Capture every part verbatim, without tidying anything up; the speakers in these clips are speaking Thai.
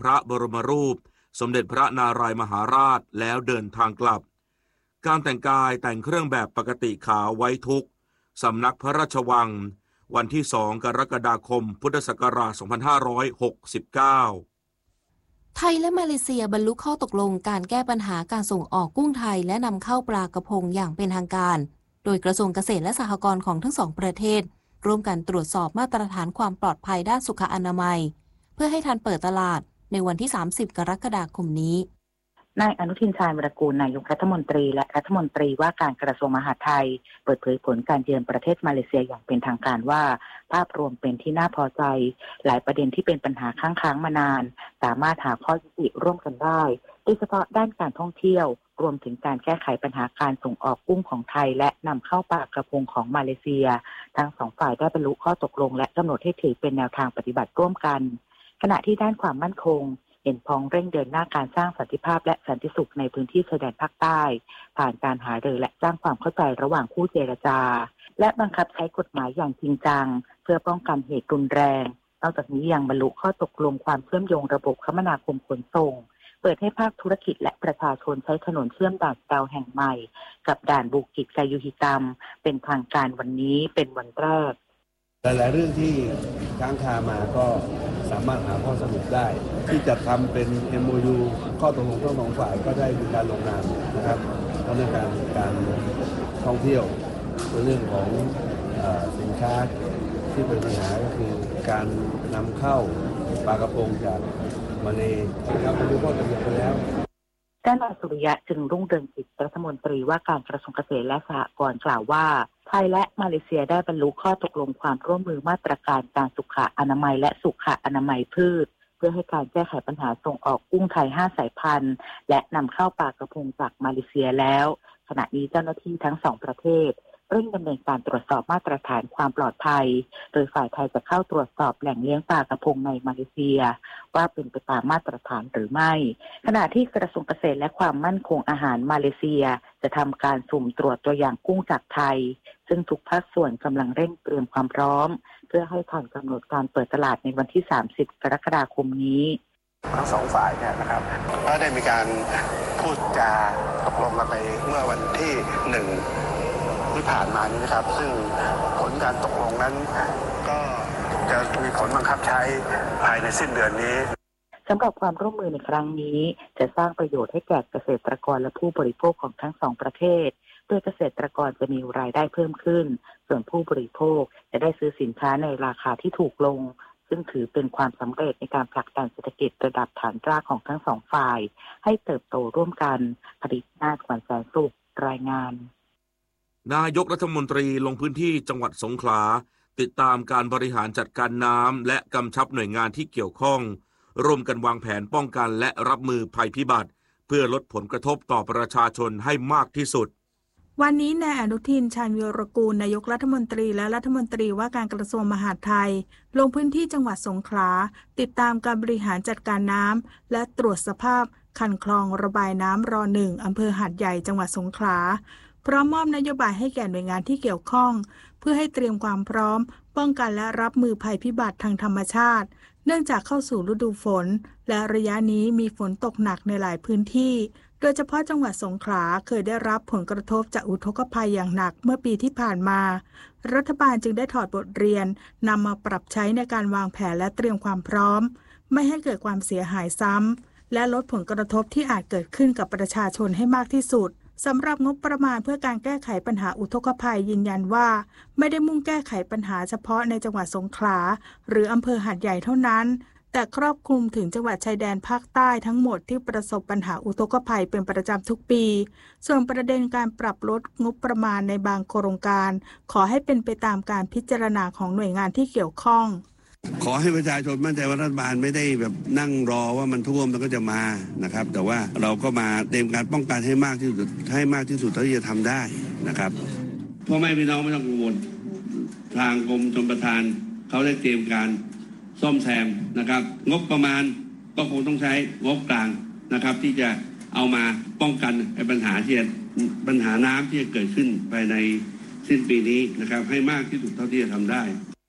พระบรมรูปสมเด็จพระนารายมหาราชแล้วเดินทางกลับการแต่งกายแต่งเครื่องแบบปกติขาวไว้ทุกข์สำนักพระราชวังวันที่สองกรกฎาคมพุทธศักราชสองพันห้าร้อยหกสิบเก้าไทยและมาเลเซียบรรลุข้อตกลงการแก้ปัญหาการส่งออกกุ้งไทยและนำเข้าปลากระพงอย่างเป็นทางการโดยกระทรวงเกษตรและสหกรณ์ของทั้งสองประเทศร่วมกันตรวจสอบมาตรฐานความปลอดภัยด้านสุขอนามัยเพื่อให้ทันเปิดตลาดในวันที่สามสิบกรกฎาคมนี้นายอนุทินชาญวิรากูลนายกรัฐมนตรีและรัฐมนตรีว่าการกระทรวงมหาดไทยเปิดเผยผลการเยือนประเทศมาเลเซียอย่างเป็นทางการว่าภาพรวมเป็นที่น่าพอใจหลายประเด็นที่เป็นปัญหาค้างค้างมานานสามารถหาข้อยุติร่วมกันได้โดยเฉพาะด้านการท่องเที่ยวรวมถึงการแก้ไขปัญหาการส่งออกกุ้งของไทยและนำเข้าปลากระพงของมาเลเซียทั้งสองฝ่ายได้บรรลุข้อตกลงและกำหนดให้ถือเป็นแนวทางปฏิบัติร่วมกันขณะที่ด้านความมั่นคงเห็นพ้องเร่งเดินหน้าการสร้างสันติภาพและสันติสุขในพื้นที่ชายแดนภาคใต้ผ่านการหารือและสร้างความเข้าใจระหว่างผู้เจรจาและบังคับใช้กฎหมายอย่างจริงจังเพื่อป้องกันเหตุรุนแรงนอกจากนี้ยังบรรลุข้อตกลงความเชื่อมโยงระบบคมนาคมขนส่งเปิดให้ภาคธุรกิจและประชาชนใช้ถนนเชื่อมด่านดาวแห่งใหม่กับด่านบูกิจกายูฮิตัมเป็นทางการวันนี้เป็นวันแรกหลายๆเรื่องที่ค้างคามาก็สามารถหาข้อสรุปได้ที่จะทำเป็น เอ็ม โอ ยู ข้อตกลงทั้งสองฝ่ายก็ได้มีการลงนามนะครับทั้งในการการท่องเที่ยวเรื่องของเอ่อสินค้าที่เป็นปัญหาก็คือการนำเข้าปลากระพงจากมาเลนะครับเป็นข้อตกลงไปแล้วด้านนายสุริยะจึงรุ่งเรืองกิจรัฐมนตรีว่าการกระทรวงเกษตรและสหกรณ์กล่าวว่าไทยและมาเลเซียได้บรรลุข้อตกลงความร่วมมือมาตรการการสุขอนามัยและสุขอนามัยพืชเพื่อให้การแก้ไขปัญหาส่งออกกุ้งไทยห้าสายพันธุ์และนำเข้าปลากระพงจากมาเลเซียแล้วขณะนี้เจ้าหน้าที่ทั้งสองประเทศเร่งดำเนินการตรวจสอบมาตรฐานความปลอดภัยโดยฝ่ายไทยจะเข้าตรวจสอบแหล่งเลี้ยงปลากระพงในมาเลเซียว่าเป็นไปตามมาตรฐานหรือไม่ขณะที่กระทรวงเกษตรและความมั่นคงอาหารมาเลเซียจะทำการสุ่มตรวจตัวอย่างกุ้งจากไทยซึ่งทุกภาคส่วนกำลังเร่งเตรียมความพร้อมเพื่อให้ทันกำหนดการเปิดตลาดในวันที่สามสิบกรกฎาคมนี้ทั้งสองฝ่ายเนี่ยนะครับก็ได้มีการพูดจาตกลงกันไปเมื่อวันที่หนึ่งที่ผ่านมานี้นะครับซึ่งผลการตกลงนั้นก็จะมีผลบังคับใช้ภายในสิ้นเดือนนี้สำหรับความร่วมมือในครั้งนี้จะสร้างประโยชน์ให้แก่เกษตรกรและผู้บริโภคของทั้งสองประเทศโดยเกษตรกรจะมีรายได้เพิ่มขึ้นส่วนผู้บริโภคจะได้ซื้อสินค้าในราคาที่ถูกลงซึ่งถือเป็นความสำเร็จในการผลักดันเศรษฐกิจระดับฐานรากของทั้งสองฝ่ายให้เติบโตร่วมกันผลิตนาฏขวัญแสนสุขรายงานนายกรัฐมนตรีลงพื้นที่จังหวัดสงขลาติดตามการบริหารจัดการน้ำและกำชับหน่วยงานที่เกี่ยวข้องร่วมกันวางแผนป้องกันและรับมือภัยพิบัติเพื่อลดผลกระทบต่อประชาชนให้มากที่สุดวันนี้นายอนุทินชาญวีรกูลนายกรัฐมนตรีและรัฐมนตรีว่าการกระทรวงมหาดไทยลงพื้นที่จังหวัดสงขลาติดตามการบริหารจัดการน้ำและตรวจสภาพคันคลองระบายน้ำรหนึ่งอำเภอหาดใหญ่จังหวัดสงขลาพร้อมมอบนโยบายให้แก่หน่วยงานที่เกี่ยวข้องเพื่อให้เตรียมความพร้อมป้องกันและรับมือภัยพิบัติทางธรรมชาติเนื่องจากเข้าสู่ฤดูฝนและระยะนี้มีฝนตกหนักในหลายพื้นที่โดยเฉพาะจังหวัดสงขลาเคยได้รับผลกระทบจากอุทกภัยอย่างหนักเมื่อปีที่ผ่านมารัฐบาลจึงได้ถอดบทเรียนนำมาปรับใช้ในการวางแผนและเตรียมความพร้อมไม่ให้เกิดความเสียหายซ้ำและลดผลกระทบที่อาจเกิดขึ้นกับประชาชนให้มากที่สุดสำหรับงบประมาณเพื่อการแก้ไขปัญหาอุทกภัยยืนยันว่าไม่ได้มุ่งแก้ไขปัญหาเฉพาะในจังหวัดสงขลาหรืออำเภอหาดใหญ่เท่านั้นแต่ครอบคลุมถึงจังหวัดชายแดนภาคใต้ทั้งหมดที่ประสบปัญหาอุทกภัยเป็นประจำทุกปีส่วนประเด็นการปรับลดงบประมาณในบางโครงการขอให้เป็นไปตามการพิจารณาของหน่วยงานที่เกี่ยวข้องขอให้ประชาชนมั่นใจว่ารัฐบาลไม่ได้แบบนั่งรอว่ามันท่วมแล้วก็จะมานะครับแต่ว่าเราก็มาเตรียมการป้องกันให้มากที่สุดให้มากที่สุดเท่าที่จะทำได้นะครับพ่อแม่พี่น้องไม่ต้องกังวลทางกรมชลประทานเขาได้เตรียมการซ่อมแซมนะครับงบประมาณก็คงต้องใช้งบกลางนะครับที่จะเอามาป้องกันปัญหาที่ปัญหาน้ำที่จะเกิดขึ้นภายในสิ้นปีนี้นะครับให้มากที่สุดเท่าที่จะทำได้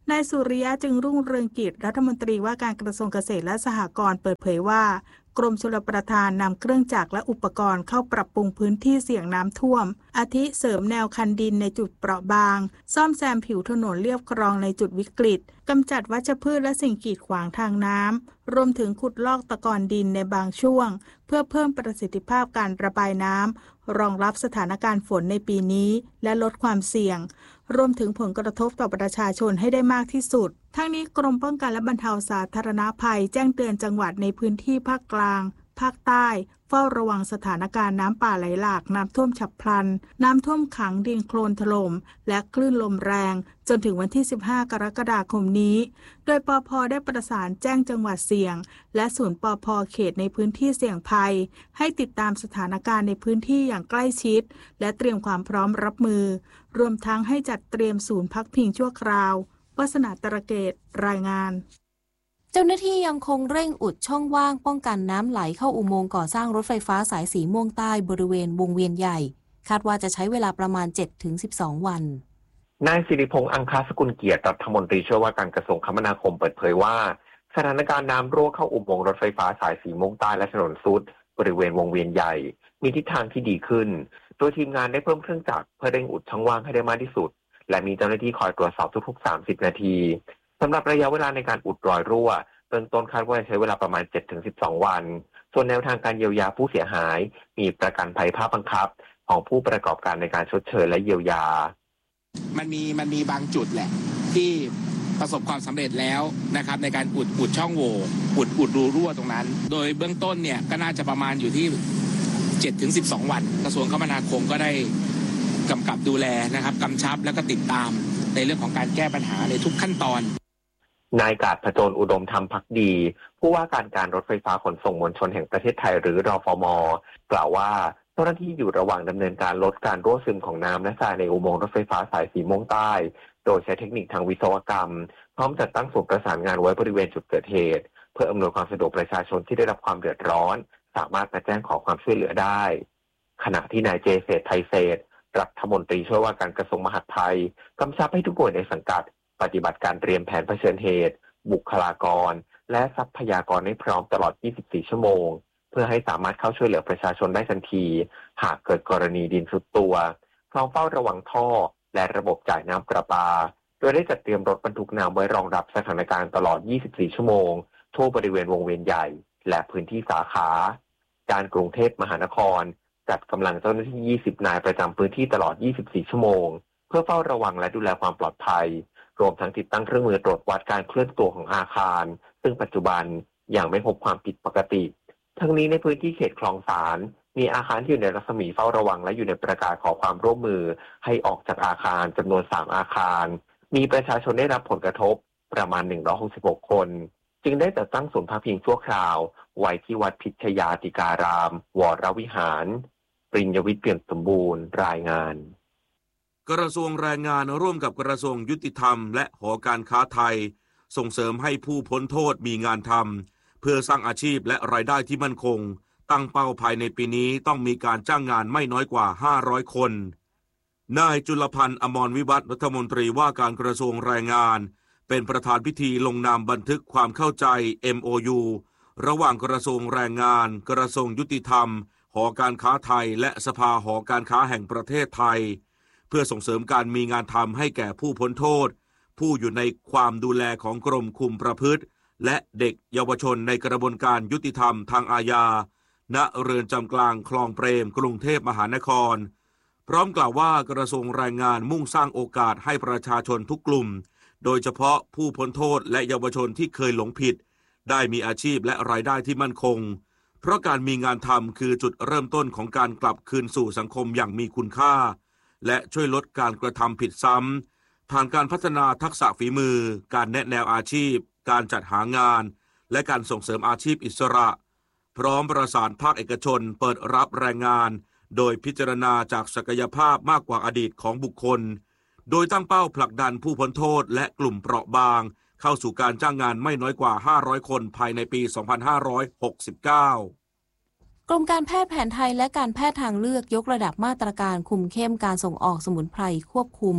นายสุริยะจึงรุ่งเรืองกิจรัฐมนตรีว่าการกระทรวงเกษตรและสหกรณ์เปิดเผยว่ากรมชลประทานนำเครื่องจักรและอุปกรณ์เข้าปรับปรุงพื้นที่เสี่ยงน้ำท่วมอาทิเสริมแนวคันดินในจุดเปราะบางซ่อมแซมผิวถนนเลียบคลองในจุดวิกฤตกำจัดวัชพืชและสิ่งกีดขวางทางน้ำรวมถึงขุดลอกตะกอนดินในบางช่วงเพื่อเพิ่มประสิทธิภาพการระบายน้ำรองรับสถานการณ์ฝนในปีนี้และลดความเสี่ยงรวมถึงผลกระทบต่อประชาชนให้ได้มากที่สุดทั้งนี้กรมป้องกันและบรรเทาสาธารณภัยแจ้งเตือนจังหวัดในพื้นที่ภาคกลางภาคใต้เฝ้าระวังสถานการณ์น้ำป่าไหลหลากน้ำท่วมฉับพลันน้ำท่วมขังดินโคลนถล่มและคลื่นลมแรงจนถึงวันที่สิบห้ากรกฎาคมนี้โดยปภ.ได้ประสานแจ้งจังหวัดเสี่ยงและศูนย์ปภ.เขตในพื้นที่เสี่ยงภัยให้ติดตามสถานการณ์ในพื้นที่อย่างใกล้ชิดและเตรียมความพร้อมรับมือรวมทั้งให้จัดเตรียมศูนย์พักพิงชั่วคราววาสนาตระเกตรายงานเจ้าหน้าที่ยังคงเร่งอุดช่องว่างป้องกันน้ำไหลเข้าอุโมงค์ก่อสร้างรถไฟฟ้าสายสีม่วงใต้บริเวณวงเวียนใหญ่คาดว่าจะใช้เวลาประมาณ เจ็ดถึงสิบสอง วันนายสิริพงษ์อังคาสกุลเกียรติรัฐมนตรีช่วยว่าการกระทรวงคมนาคมเปิดเผยว่าสถานการณ์น้ำรั่วเข้าอุโมงค์รถไฟฟ้าสายสีม่วงใต้และถนนสุดบริเวณวงเวียนใหญ่มีทิศทางที่ดีขึ้นโดยทีมงานได้เพิ่มเครื่องจักรเพื่อเร่งอุดช่องว่างให้ได้มากที่สุดและมีเจ้าหน้าที่คอยตรวจสอบทุกๆสามสิบนาทีสำหรับระยะเวลาในการอุดรอยรั่วเบื้องต้นคาดว่าจะใช้เวลาประมาณ เจ็ดถึงสิบสอง วันส่วนแนวทางการเยียวยาผู้เสียหายมีประกันภัยภาคบังคับของผู้ประกอบการในการชดเชยและเยียวยามันมีมันมีบางจุดแหละที่ประสบความสำเร็จแล้วนะครับในการอุดอุดช่องโหว่อุดอุดรูรั่วตรงนั้นโดยเบื้องต้นเนี่ยก็น่าจะประมาณอยู่ที่ เจ็ดถึงสิบสอง วันกระทรวงคมนาคมก็ได้กำกับดูแลนะครับกำชับแล้วก็ติดตามในเรื่องของการแก้ปัญหาในทุกขั้นตอนนายกาจผจญอุดมธรรมภักดีผู้ว่าการการรถไฟฟ้าขนส่งมวลชนแห่งประเทศไทยหรือรฟม.กล่าวว่าเจ้าหน้าที่อยู่ระหว่างดำเนินการลดการรั่วซึมของน้ำและทรายในอุโมงค์รถไฟฟ้าสายสีม่วงใต้โดยใช้เทคนิคทางวิศวกรรมพร้อมจัดตั้งศูนย์ประสานงานไว้บริเวณจุดเกิดเหตุเพื่ออำนวยความสะดวกประชาชนที่ได้รับความเดือดร้อนสามารถมาแจ้งขอความช่วยเหลือได้ขณะที่นายเจเศรษฐ์ไทยเศรษฐ์รัฐมนตรีช่วยว่าการกระทรวงมหาดไทยกำชับให้ทุกหน่วยในสังกัดปฏิบัติการเตรียมแผนเผชิญเหตุบุคลากรและทรัพยากรให้พร้อมตลอดยี่สิบสี่ชั่วโมงเพื่อให้สามารถเข้าช่วยเหลือประชาชนได้ทันทีหากเกิดกรณีดินทรุดตัวพร้อมเฝ้าระวังท่อและระบบจ่ายน้ำประปาโดยได้จัดเตรียมรถบรรทุกน้ำไว้รองรับสถานการณ์ตลอดยี่สิบสี่ชั่วโมงทั่วบริเวณวงเวียนใหญ่และพื้นที่สาขาการกรุงเทพมหานครจัดกำลังเจ้าหน้าที่ยี่สิบนายประจำพื้นที่ตลอดยี่สิบสี่ชั่วโมงเพื่อเฝ้าระวังและดูแลความปลอดภัยรวมทั้งติดตั้งเครื่องมือตรวจวัดการเคลื่อนตัวของอาคารซึ่งปัจจุบันยังไม่พบความผิดปกติทั้งนี้ในพื้นที่เขตคลองสารมีอาคารที่อยู่ในรัศมีเฝ้าระวังและอยู่ในประกาศขอความร่วมมือให้ออกจากอาคารจำนวนสามอาคารมีประชาชนได้รับผลกระทบประมาณหนึ่งร้อยหกสิบหกคนจึงได้จัดตั้งศูนย์พักพิงชั่วคราวไว้ที่วัดพิชยาติการามวรวิหารปริญญวิทย์เปี่ยมสมบูรณ์รายงานกระทรวงแรงงานร่วมกับกระทรวงยุติธรรมและหอการค้าไทยส่งเสริมให้ผู้พ้นโทษมีงานทำเพื่อสร้างอาชีพและรายได้ที่มั่นคงตั้งเป้าภายในปีนี้ต้องมีการจ้างงานไม่น้อยกว่าห้าร้อยคนนายจุลพันธ์อมรวิวัฒน์รัฐมนตรีว่าการกระทรวงแรงงานเป็นประธานพิธีลงนามบันทึกความเข้าใจ เอ็ม โอ ยู ระหว่างกระทรวงแรงงานกระทรวงยุติธรรมหอการค้าไทยและสภาหอการค้าแห่งประเทศไทยเพื่อส่งเสริมการมีงานทำให้แก่ผู้พ้นโทษผู้อยู่ในความดูแลของกรมคุมประพฤติและเด็กเยาวชนในกระบวนการยุติธรรมทางอาญาณเรือนจำกลางคลองเปรมกรุงเทพมหานครพร้อมกล่าวว่ากระทรวงแรงงานมุ่งสร้างโอกาสให้ประชาชนทุกกลุ่มโดยเฉพาะผู้พ้นโทษและเยาวชนที่เคยหลงผิดได้มีอาชีพและรายได้ที่มั่นคงเพราะการมีงานทำคือจุดเริ่มต้นของการกลับคืนสู่สังคมอย่างมีคุณค่าและช่วยลดการกระทำผิดซ้ำผ่านการพัฒนาทักษะฝีมือการแนะแนวอาชีพการจัดหางานและการส่งเสริมอาชีพอิสระพร้อมประสานภาคเอกชนเปิดรับแรงงานโดยพิจารณาจากศักยภาพมากกว่าอดีตของบุคคลโดยตั้งเป้าผลักดันผู้พ้นโทษและกลุ่มเปราะบางเข้าสู่การจ้างงานไม่น้อยกว่าห้าร้อยคนภายในปีสองพันห้าร้อยหกสิบเก้ากรมการแพทย์แผนไทยและการแพทย์ทางเลือกยกระดับมาตรการคุมเข้มการส่งออกสมุนไพรควบคุม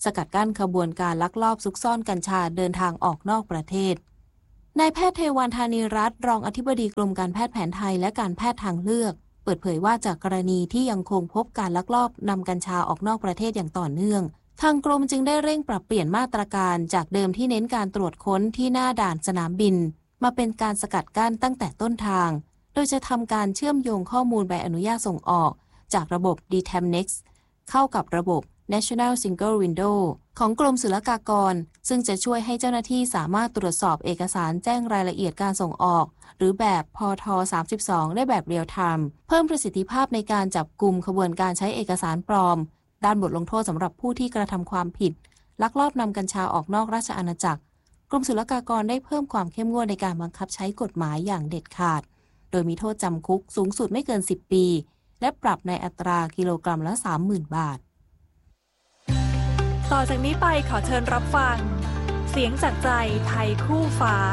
สกัดกั้นขบวนการลักลอบซุกซ่อนกัญชาเดินทางออกนอกประเทศนายแพทย์เทวันธานีรัตน์รองอธิบดีกรมการแพทย์แผนไทยและการแพทย์ทางเลือกเปิดเผยว่าจากกรณีที่ยังคงพบการลักลอบนำกัญชาออกนอกประเทศอย่างต่อเนื่องทางกรมจึงได้เร่งปรับเปลี่ยนมาตรการจากเดิมที่เน้นการตรวจค้นที่หน้าด่านสนามบินมาเป็นการสกัดกั้นตั้งแต่ต้นทางโดยจะทำการเชื่อมโยงข้อมูลใบอนุญาตส่งออกจากระบบ ดี ที อี เอ็ม เน็กซ์ เข้ากับระบบ National Single Window ของกรมศุลกากรซึ่งจะช่วยให้เจ้าหน้าที่สามารถตรวจสอบเอกสารแจ้งรายละเอียดการส่งออกหรือแบบพทสามสิบสองได้แบบเรียลไทม์เพิ่มประสิทธิภาพในการจับกุมขบวนการใช้เอกสารปลอมด้านบทลงโทษสำหรับผู้ที่กระทำความผิดลักลอบนำกัญชาออกนอกราชอาณาจักรกรมศุลกากรได้เพิ่มความเข้มงวดในการบังคับใช้กฎหมายอย่างเด็ดขาดโดยมีโทษจำคุกสูงสุดไม่เกินสิบปีและปรับในอัตรากิโลกรัมละ สามหมื่น บาทต่อจากนี้ไปขอเชิญรับฟังเสียงจากใจไทยคู่ฟ้า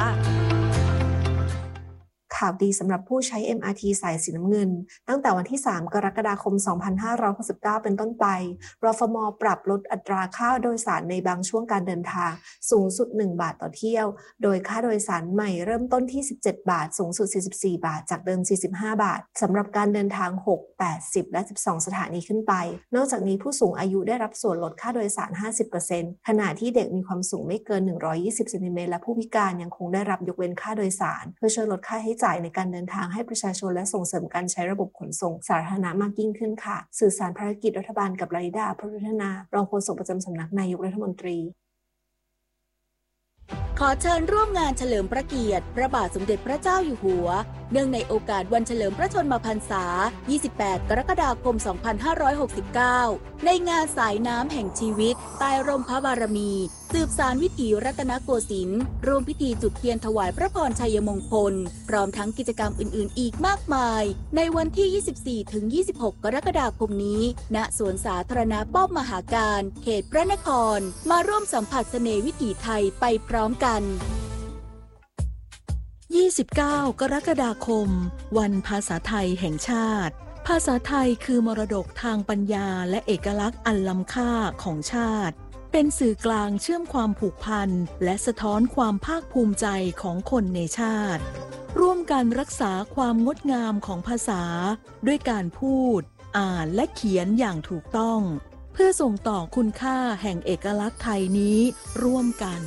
ข่าวดีสำหรับผู้ใช้ เอ็ม อาร์ ที สายสีน้ำเงินตั้งแต่วันที่สามกรกฎาคมสองพันห้าร้อยหกสิบเก้าเป็นต้นไปรฟม.ปรับลดอัตราค่าโดยสารในบางช่วงการเดินทางสูงสุดหนึ่งบาทต่อเที่ยวโดยค่าโดยสารใหม่เริ่มต้นที่สิบเจ็ดบาทสูงสุดสี่สิบสี่บาทจากเดิมสี่สิบห้าบาทสำหรับการเดินทางหก แปด สิบและสิบสองสถานีขึ้นไปนอกจากนี้ผู้สูงอายุได้รับส่วนลดค่าโดยสาร ห้าสิบเปอร์เซ็นต์ ขณะที่เด็กมีความสูงไม่เกินหนึ่งร้อยยี่สิบเซนติเมตรและผู้พิการยังคงได้รับยกเว้นค่าโดยสารเพื่อช่วยลดค่าใช้จ่ายในการเดินทางให้ประชาชนและส่งเสริมการใช้ระบบขนส่งสาธารณะมากยิ่งขึ้นค่ะสื่อสารภารกิจรัฐบาลกับลาลิดาพระพัฒนารองโฆษกประจำสำนักนายกรัฐมนตรีขอเชิญร่วมงานเฉลิมพระเกียรติพระบาทสมเด็จพระเจ้าอยู่หัวเนื่องในโอกาสวันเฉลิมพระชนมพรรษายี่สิบแปดกรกฎาคมสองพันห้าร้อยหกสิบเก้าในงานสายน้ำแห่งชีวิตใต้ร่มพระบารมีสืบสานวิถีรัตนโกสินทร์ร่วมพิธีจุดเทียนถวายพระพรชัยมงคลพร้อมทั้งกิจกรรมอื่นๆอีกมากมายในวันที่ ยี่สิบสี่ถึงยี่สิบหก กรกฎาคมนี้ณสวนสาธารณะป้อมมหาการเขตพระนครมาร่วมสัมผัสเสน่ห์วิถีไทยไปพร้อมกันยี่สิบเก้ากรกฎาคมวันภาษาไทยแห่งชาติภาษาไทยคือมรดกทางปัญญาและเอกลักษณ์อันล้ำค่าของชาติเป็นสื่อกลางเชื่อมความผูกพันและสะท้อนความภาคภูมิใจของคนในชาติร่วมกันรักษาความงดงามของภาษาด้วยการพูดอ่านและเขียนอย่างถูกต้องเพื่อส่งต่อคุณค่าแห่งเอกลักษณ์ไทยนี้ร่วมกัน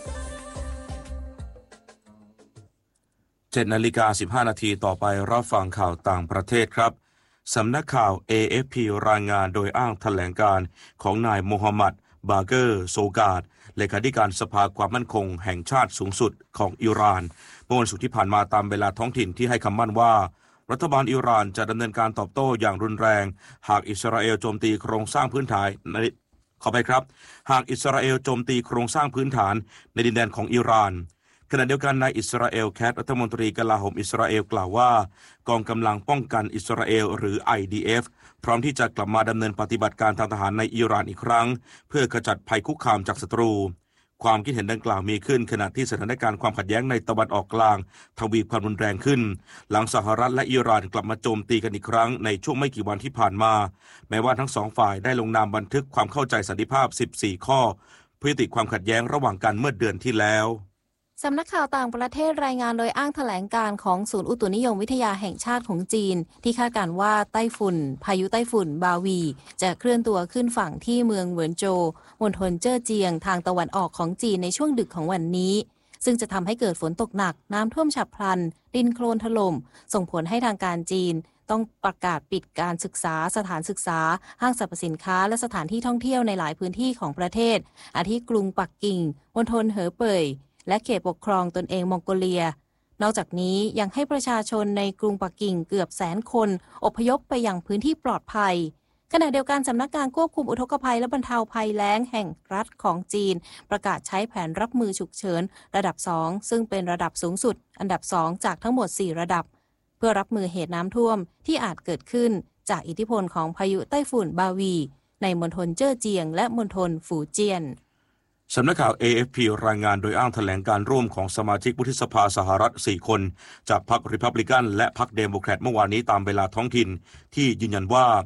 เจ็ดนาฬิกาสิบห้านาทีต่อไปรับฟังข่าวต่างประเทศครับสำนักข่าว เอ เอฟ พี รายงานโดยอ้างแถลงการของนายโมฮัมหมัดบาเกอร์โซกาดเลขาธิการสภาความมั่นคงแห่งชาติสูงสุดของอิหร่านเมื่อวันศุกร์ที่ผ่านมาตามเวลาท้องถิ่นที่ให้คำมั่นว่ารัฐบาลอิหร่านจะดำเนินการตอบโต้อย่างรุนแรงหากอิสราเอลโจมตีโครงสร้างพื้นฐานในขอไปครับหากอิสราเอลโจมตีโครงสร้างพื้นฐานในดินแดนของอิหร่านขณะเดียวกันนายอิสราเอลแคทรัฐมนตรีกลาโหมอิสราเอลกล่าวว่ากองกำลังป้องกันอิสราเอลหรือ ไอ ดี เอฟ พร้อมที่จะกลับมาดำเนินปฏิบัติการทางทหารในอิหร่านอีกครั้งเพื่อขจัดภัยคุกคามจากศัตรูความคิดเห็นดังกล่าวมีขึ้นขณะที่สถานการณ์ความขัดแย้งในตะวันออกกลางทวีความรุนแรงขึ้นหลังสหรัฐและอิหร่านกลับมาโจมตีกันอีกครั้งในช่วงไม่กี่วันที่ผ่านมาแม้ว่าทั้งสองฝ่ายได้ลงนามบันทึกความเข้าใจสันติภาพสิบสี่ข้อเพื่อยุติความขัดแย้งระหว่างกันเมื่อเดือนที่แล้วสำนักข่าวต่างประเทศรายงานโดยอ้างแถลงการของศูนย์อุตุนิยมวิทยาแห่งชาติของจีนที่คาดการณ์ว่าไต้ฝุ่นพายุไต้ฝุ่นบาวีจะเคลื่อนตัวขึ้นฝั่งที่เมืองเหวินโจวมณฑลเจ้อเจียงทางตะวันออกของจีนในช่วงดึกของวันนี้ซึ่งจะทำให้เกิดฝนตกหนักน้ำท่วมฉับพลันดินโคลนถล่มส่งผลให้ทางการจีนต้องประกาศปิดการศึกษาสถานศึกษาห้างสรรพสินค้าและสถานที่ท่องเที่ยวในหลายพื้นที่ของประเทศอาทิกรุงปักกิ่งมณฑลเหอเป่ยและเขตปกครองตนเองมองโกเลียนอกจากนี้ยังให้ประชาชนในกรุงปักกิ่งเกือบแสนคนอพยพไปยังพื้นที่ปลอดภัยขณะเดียวกันสำนักงานควบคุมอุทกภัยและบรรเทาภัยแล้งแห่งรัฐของจีนประกาศใช้แผนรับมือฉุกเฉินระดับสองซึ่งเป็นระดับสูงสุดอันดับสองจากทั้งหมดสี่ระดับเพื่อรับมือเหตุน้ำท่วมที่อาจเกิดขึ้นจากอิทธิพลของพายุไต้ฝุ่นบาวีในมณฑลเจ้อเจียงและมณฑลฝูเจี้ยนสำนักข่าว เอ เอฟ พี รายงานโดยอ้างแถลงการร่วมของสมาชิกวุฒิสภาสหรัฐสี่คนจากพรรครีพับลิกันและพรรคเดโมแครตเมื่อวานนี้ตามเวลาท้องถิ่นที่ยืนยันว่า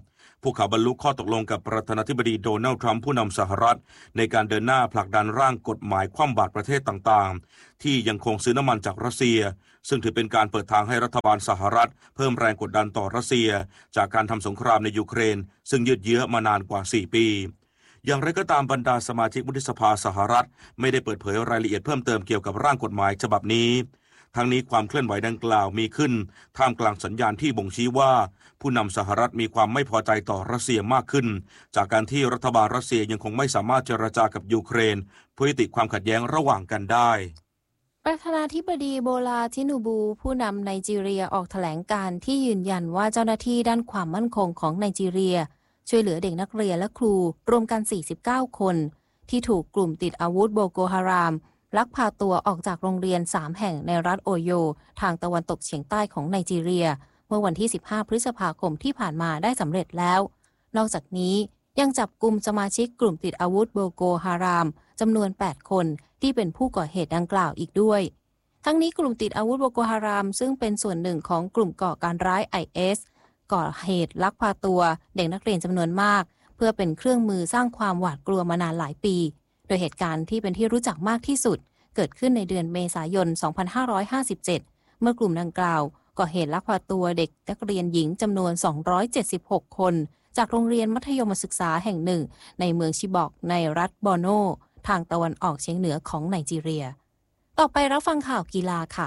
พวกเขาบรรลุข้อตกลงกับประธานาธิบดีโดนัลด์ทรัมป์ผู้นำสหรัฐในการเดินหน้าผลักดันร่างกฎหมายคว่ำบาตรประเทศต่างๆที่ยังคงซื้อน้ำมันจากรัสเซียซึ่งถือเป็นการเปิดทางให้รัฐบาลสหรัฐเพิ่มแรงกดดันต่อรัสเซียจากการทำสงครามในยูเครนซึ่งยืดเยื้อมานานกว่าสี่ปีอย่างไรก็ตามบรรดาสมาชิกวุฒิสภาสหรัฐไม่ได้เปิดเผยรายละเอียดเพิ่มเติมเกี่ยวกับร่างกฎหมายฉบับนี้ทั้งนี้ความเคลื่อนไหวดังกล่าวมีขึ้นท่ามกลางสัญญาณที่บ่งชี้ว่าผู้นำสหรัฐมีความไม่พอใจต่อรัสเซียมากขึ้นจากการที่รัฐบาลรัสเซียยังคงไม่สามารถเจรจากับยูเครนเพื่อยุติความขัดแย้งระหว่างกันได้ประธานาธิบดีโบลาทินูบูผู้นำไนจีเรียออกแถลงการณ์ที่ยืนยันว่าเจ้าหน้าที่ด้านความมั่นคงของไนจีเรียช่วยเหลือเด็กนักเรียนและครูรวมกันสี่สิบเก้าคนที่ถูกกลุ่มติดอาวุธโบโกฮารามลักพาตัวออกจากโรงเรียนสามแห่งในรัฐโอโยทางตะวันตกเฉียงใต้ของไนจีเรียเมื่อวันที่สิบห้าพฤษภาคมที่ผ่านมาได้สำเร็จแล้วนอกจากนี้ยังจับกุมสมาชิกกลุ่มติดอาวุธโบโกฮารามจำนวนแปดคนที่เป็นผู้ก่อเหตุดังกล่าวอีกด้วยทั้งนี้กลุ่มติดอาวุธโบโกฮารามซึ่งเป็นส่วนหนึ่งของกลุ่มก่อการร้าย ไอ เอส ก่อเหตุลักพาตัวเด็กนักเรียนจำนวนมากเพื่อเป็นเครื่องมือสร้างความหวาดกลัวมานานหลายปีโดยเหตุการณ์ที่เป็นที่รู้จักมากที่สุดเกิดขึ้นในเดือนเมษายน สองพันห้าร้อยห้าสิบเจ็ด เมื่อกลุ่มดังกล่าวก่อเหตุลักพาตัวเด็กนักเรียนหญิงจำนวนสองร้อยเจ็ดสิบหกคนจากโรงเรียนมัธยมศึกษาแห่งหนึ่งในเมืองชิบอกในรัฐบอร์โนทางตะวันออกเฉียงเหนือของไนจีเรียต่อไปรับฟังข่าวกีฬาค่ะ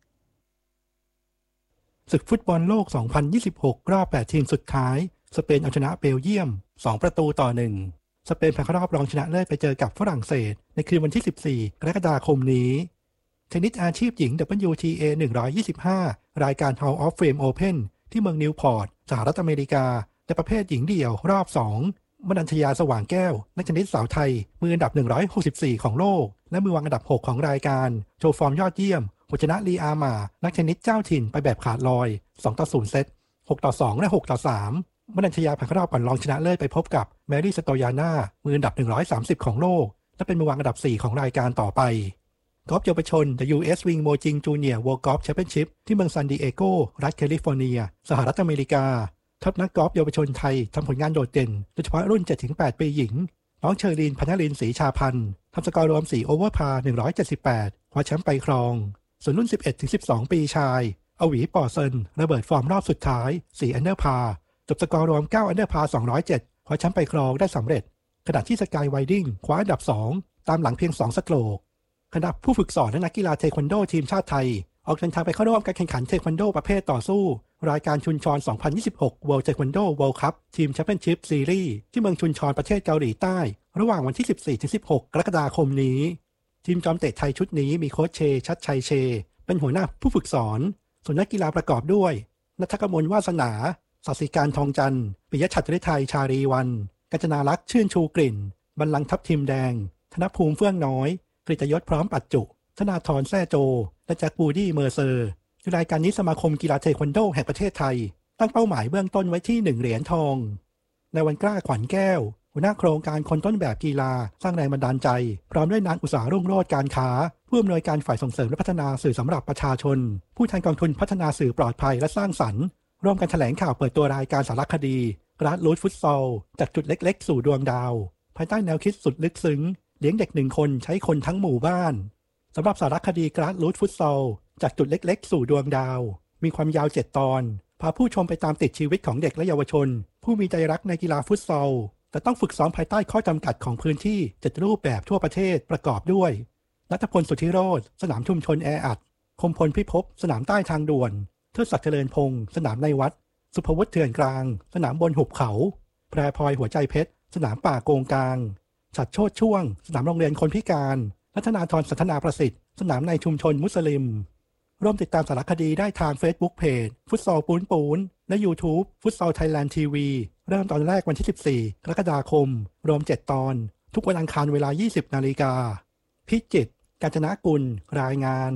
ศึกฟุตบอลโลก สองพันยี่สิบหก รอบแปดทีมสุดท้ายสเปนเอาชนะเบลเยียมสองประตูต่อหนึ่งสเปนผ่านเข้ารอบรองชนะเลิศไปเจอกับฝรั่งเศสในคืนวันที่สิบสี่กรกฎาคมนี้เทนนิสอาชีพหญิง ดับเบิลยู ที เอ หนึ่งร้อยยี่สิบห้ารายการ Hall of Fame Open ที่เมืองนิวพอร์ตสหรัฐอเมริกาในประเภทหญิงเดี่ยวรอบสองมนัญชยาสว่างแก้วนักเทนนิสสาวไทยมืออันดับหนึ่งร้อยหกสิบสี่ของโลกและมือวางอันดับหกของรายการโชว์ฟอร์มยอดเยี่ยมชนะลีอามานักเทนนิสเจ้าถิ่นไปแบบขาดลอยสองต่อศูนย์เซตหกต่อสองและหกต่อสามมนัญชยาผ่านเข้ารอบก่อนรองชนะเลิศไปพบกับแมรี่สโตยาน่ามืออันดับหนึ่งร้อยสามสิบของโลกและเป็นมือวางอันดับสี่ของรายการต่อไปกอล์ฟเยาวชน The ยู เอส Wing Mojing Junior World Golf Championship ที่เมืองซานดิเอโกรัฐแคลิฟอร์เนียสหรัฐอเมริกาทัพนักกอล์ฟเยาวชนไทยทำผลงานโดดเด่นโดยเฉพาะรุ่น เจ็ดถึงแปด ปีหญิงน้องเชอรีน พันธลินศรีชาพันธ์ทำสกอร์รวมสี่โอเวอร์พาร์หนึ่งร้อยเจ็ดสิบแปดคว้าแชมป์ไปครองส่วนรุ่น สิบเอ็ดถึงสิบสอง ปีชายอวีปอเซินระเบิดฟอร์มรอบสุดท้ายสี่อันเดอร์พาร์จบสกอร์รวมเก้าอันเดอร์พาร์สองร้อยเจ็ดคว้าแชมป์ไปครองได้สำเร็จขณะที่สกายไวดิ้งคว้าอันดับสองตามหลังเพียงสองสโตรกคณะผู้ฝึกสอนและนักกีฬาเทควันโดทีมชาติไทยออกเดินทางไปเข้าร่วมการแข่งขันเทควันโดประเภทต่อสู้รายการชุนชอนสองพันยี่สิบหก World Taekwondo World Cup Team Championship Series ที่เมืองชุนชอนประเทศเกาหลีใต้ระหว่างวันที่สิบสี่ถึงสิบหก กรกฎาคมนี้ทีมจอมเตะไทยชุดนี้มีโค้ชเชชัดชัยเชเป็นหัวหน้าผู้ฝึกสอนส่วนนักกีฬาประกอบด้วยณัฐกมลวาสนาศศิการทองจันทร์ปิยะฉัตรฤทัยชารีวันกัญจนาลักษณ์ชื่นชูกลิ่นบรรลังก์ทัพทิมแดงธนภูมิเฟื่องน้อยกฤตยศพร้อมปัจจุธนาธรแซ่โจและแจ็คบูดี้เมอร์เซอร์รายการนี้สมาคมกีฬาเทควันโดแห่งประเทศไทยตั้งเป้าหมายเบื้องต้นไว้ที่หนึ่งเหรียญทองในวันกล้าขวัญแก้วหัวหน้าโครงการคนต้นแบบกีฬาสร้างแรงบันดาลใจพร้อมด้วยนางอุตสารุ่งโรจน์การค้าผู้อำนวยการฝ่ายส่งเสริมและพัฒนาสื่อสำหรับประชาชนผู้แทนกองทุนพัฒนาสื่อปลอดภัยและสร้างสรรค์ร่วมกันแถลงข่าวเปิดตัวรายการสารคดีกราสรูทฟุตซอลจากจุดเล็กๆสู่ดวงดาวภายใต้แนวคิดสุดลึกซึ้งเลี้ยงเด็กหนึ่งคนใช้คนทั้งหมู่บ้านสำหรับสารคดีกราสรูทฟุตซอลจากจุดเล็กๆสู่ดวงดาวมีความยาวเจ็ดตอนพาผู้ชมไปตามติดชีวิตของเด็กและเยาวชนผู้มีใจรักในกีฬาฟุตซอลแต่ต้องฝึกซ้อมภายใต้ข้อจำกัดของพื้นที่เจ็ดรูปแบบทั่วประเทศประกอบด้วยณัฐพลสุทธิโรจน์สนามชุมชนแออัดคมพลพิภพสนามใต้ทางด่วนเทิดศักดิ์เจริญพงศ์สนามในวัดสุภวุฒิเถื่อนกลางสนามบนหุบเขาแพรพลอยหัวใจเพชรสนามป่าโกงกลางฉัตรโชติช่วงสนามโรงเรียนคนพิการรัตนาธรสันทนาประสิทธิ์สนามในชุมชนมุสลิมร่วมติดตามสารคดีได้ทาง Facebook Page ฟุตซอลปูนปูนและ YouTube ฟุตซอลไทยแลนด์ ที วี เริ่มตอนแรกวันที่สิบสี่กรกฎาคมรวมเจ็ดตอนทุกวันอังคารเวลา ยี่สิบนาฬิกาพิจิตรกาญจนกุลรายงาน